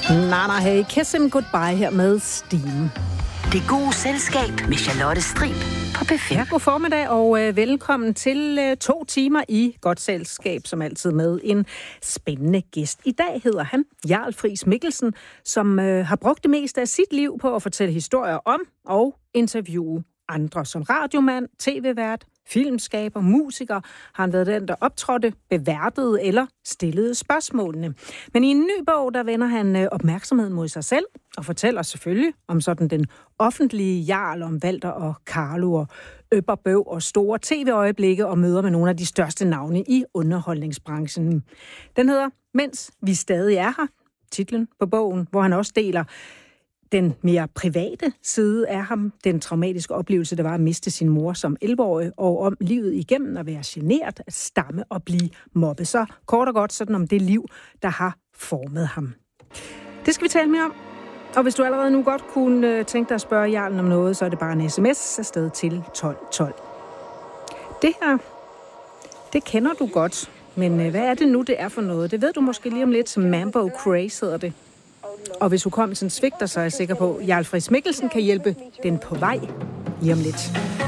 Nana Hey, Kiss Him Goodbye her med Steam. Det gode selskab med Charlotte Strib på P5. Ja, god formiddag og velkommen til 2 timer i godt selskab, som altid med en spændende gæst. I dag hedder han Jarl Friis Mikkelsen, som har brugt det meste af sit liv på at fortælle historier om og interviewe andre. Som radiomand, tv-vært, filmskaber, musiker har han været den, der optrådte, beværtede eller stillede spørgsmålene. Men i en ny bog, der vender han opmærksomheden mod sig selv og fortæller selvfølgelig om sådan den offentlige jarl, om Walter og Carlo og Øpperbøv og store tv-øjeblikke og møder med nogle af de største navne i underholdningsbranchen. Den hedder Mens vi stadig er her, titlen på bogen, hvor han også deler den mere private side af ham, den traumatiske oplevelse, der var at miste sin mor som 11-årig, og om livet igennem at være genert, at stamme og blive mobbet. Så kort og godt sådan om det liv, der har formet ham. Det skal vi tale mere om. Og hvis du allerede nu godt kunne tænke dig at spørge Jarlen om noget, så er det bare en sms afsted til 1212. Det her, det kender du godt, men hvad er det nu, det er for noget? Det ved du måske lige om lidt. Mambo Craze hedder det. Og hvis hukommelsen svigter, så er jeg sikker på, at Jarl Friis Mikkelsen kan hjælpe den på vej lige om lidt.